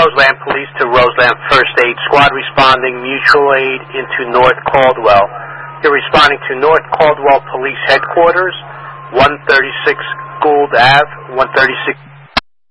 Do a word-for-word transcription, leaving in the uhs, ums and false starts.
Roseland Police to Roseland First Aid Squad responding mutual aid into North Caldwell. You're responding to North Caldwell Police Headquarters, one thirty-six Gould Avenue, one thirty-six